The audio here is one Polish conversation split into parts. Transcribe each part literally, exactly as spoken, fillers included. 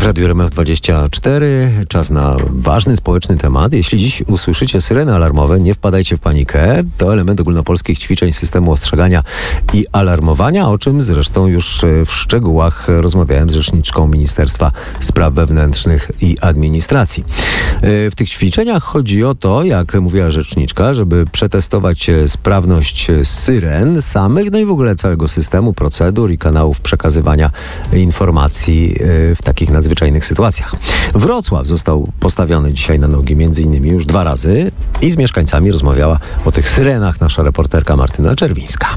Radiu R M F dwadzieścia cztery. Czas na ważny społeczny temat. Jeśli dziś usłyszycie syreny alarmowe, nie wpadajcie w panikę. To element ogólnopolskich ćwiczeń systemu ostrzegania i alarmowania, o czym zresztą już w szczegółach rozmawiałem z rzeczniczką Ministerstwa Spraw Wewnętrznych i Administracji. W tych ćwiczeniach chodzi o to, jak mówiła rzeczniczka, żeby przetestować sprawność syren samych, no i w ogóle całego systemu, procedur i kanałów przekazywania informacji w takich nadzwyczajnych sytuacjach. Wrocław został postawiony dzisiaj na nogi między innymi już dwa razy i z mieszkańcami rozmawiała o tych syrenach nasza reporterka Martyna Czerwińska.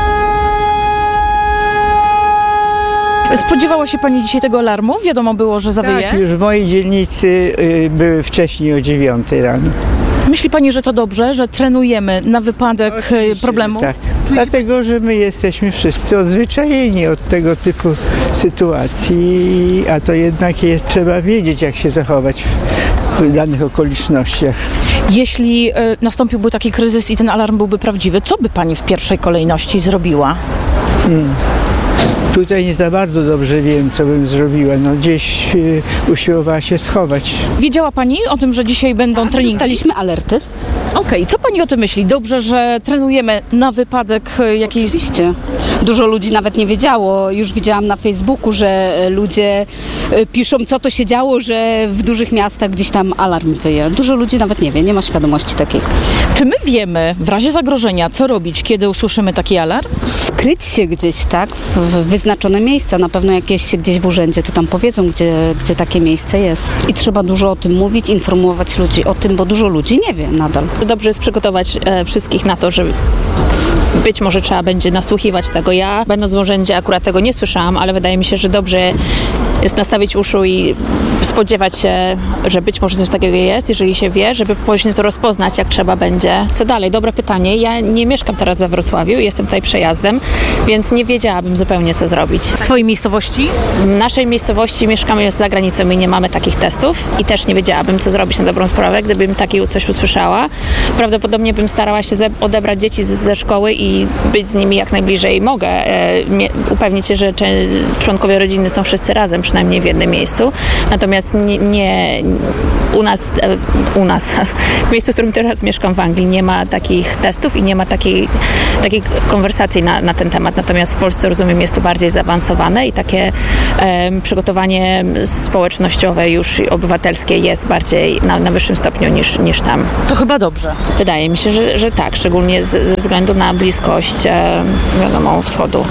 Spodziewała się pani dzisiaj tego alarmu? Wiadomo było, że zawieje? Tak, już w mojej dzielnicy y, były wcześniej o dziewiątej rano. Myśli pani, że to dobrze, że trenujemy na wypadek Oczywiście, problemu? Tak, dlatego, że my jesteśmy wszyscy odzwyczajeni od tego typu sytuacji, a to jednak je, trzeba wiedzieć, jak się zachować w, w danych okolicznościach. Jeśli y, nastąpiłby taki kryzys i ten alarm byłby prawdziwy, co by pani w pierwszej kolejności zrobiła? Hmm. Tutaj nie za bardzo dobrze wiem, co bym zrobiła. No gdzieś y, usiłowała się schować. Wiedziała pani o tym, że dzisiaj będą tak, treningi? Dostaliśmy alerty. Okej, okay. Co pani o tym myśli? Dobrze, że trenujemy na wypadek jakiejś... Oczywiście. Dużo ludzi nawet nie wiedziało. Już widziałam na Facebooku, że ludzie piszą, co to się działo, że w dużych miastach gdzieś tam alarm wyje. Dużo ludzi nawet nie wie, nie ma świadomości takiej. Czy my wiemy w razie zagrożenia, co robić, kiedy usłyszymy taki alarm? Skryć się gdzieś, tak? W wyznaczone miejsca. Na pewno jakieś gdzieś w urzędzie to tam powiedzą, gdzie, gdzie takie miejsce jest. I trzeba dużo o tym mówić, informować ludzi o tym, bo dużo ludzi nie wie nadal. Dobrze jest przygotować e, wszystkich na to, że być może trzeba będzie nasłuchiwać tego. Ja, będąc w urzędzie, akurat tego nie słyszałam, ale wydaje mi się, że dobrze jest nastawić uszu i spodziewać się, że być może coś takiego jest, jeżeli się wie, żeby później to rozpoznać, jak trzeba będzie. Co dalej? Dobre pytanie. Ja nie mieszkam teraz we Wrocławiu, jestem tutaj przejazdem, więc nie wiedziałabym zupełnie, co zrobić. W swojej miejscowości? W naszej miejscowości mieszkamy za granicą i nie mamy takich testów i też nie wiedziałabym, co zrobić na dobrą sprawę, gdybym takie coś usłyszała. Prawdopodobnie bym starała się odebrać dzieci ze szkoły i być z nimi jak najbliżej mogę. E, upewnić się, że członkowie rodziny są wszyscy razem, przynajmniej w jednym miejscu. Natomiast nie, nie u nas, u nas, w miejscu, w którym teraz mieszkam w Anglii, nie ma takich testów i nie ma takiej, takiej konwersacji na, na ten temat. Natomiast w Polsce, rozumiem, jest to bardziej zaawansowane i takie e, przygotowanie społecznościowe już obywatelskie jest bardziej na, na wyższym stopniu niż, niż tam. To chyba dobrze. Wydaje mi się, że, że tak, szczególnie z, ze względu na bliskość, e, wiadomo, wschodu.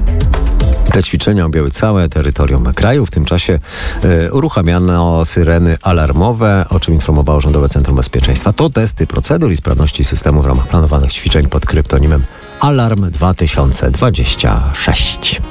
Te ćwiczenia objęły całe terytorium kraju. W tym czasie y, uruchamiano syreny alarmowe, o czym informowało Rządowe Centrum Bezpieczeństwa. To testy procedur i sprawności systemu w ramach planowanych ćwiczeń pod kryptonimem Alarm dwa tysiące dwadzieścia sześć.